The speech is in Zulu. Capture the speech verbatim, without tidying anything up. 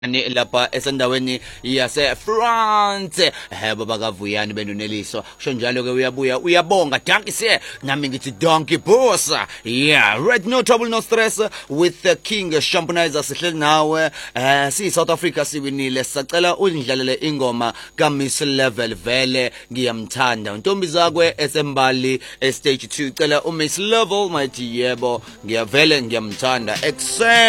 ni lapha esendaweni yase France eh baba kaVuyani benoneliso kusho njalo ke uyabuya uyabonga donkey se nami ngithi donkey boss yeah right, no trouble no stress with the king Champonizer sihleli nawe eh si South Africa siwinile sacela undlalele ingoma ka Miss Level vele ngiyamthanda untombi zakwe esembali stage two cela u Miss Level mighty yebo ngiyavele ngiyamthanda.